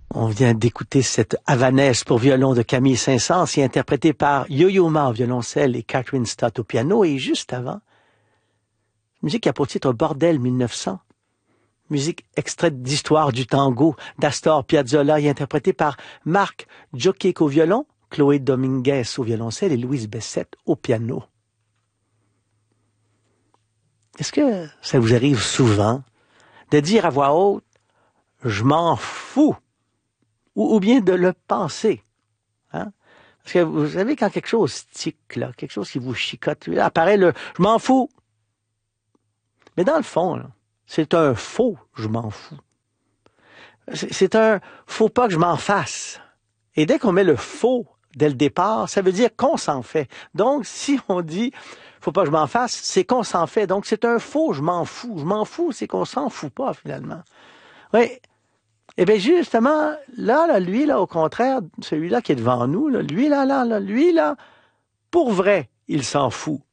On vient d'écouter cette Havanaise pour violon de Camille Saint-Saëns, interprétée par Yo-Yo Ma au violoncelle et Catherine Stott au piano. Et juste avant, musique qui a pour titre Bordel 1900. Musique extraite d'Histoire du tango d'Astor Piazzolla et interprétée par Marc Jokic au violon, Chloé Dominguez au violoncelle et Louise Bessette au piano. Est-ce que ça vous arrive souvent de dire à voix haute « je m'en fous » ou bien de le penser? Hein? Parce que vous savez, quand quelque chose tique, là, quelque chose qui vous chicote, là, apparaît le « je m'en fous ». Mais dans le fond, là, c'est un faux « je m'en fous ». C'est un « faut pas que je m'en fasse ». Et dès qu'on met le faux dès le départ, ça veut dire qu'on s'en fait. Donc, si on dit « faut pas que je m'en fasse », c'est qu'on s'en fait. Donc, c'est un faux « je m'en fous ». Je m'en fous, c'est qu'on s'en fout pas, finalement. Oui. Eh bien, justement, là, lui, là, au contraire, celui-là qui est devant nous, là, lui, là, pour vrai, il s'en fout.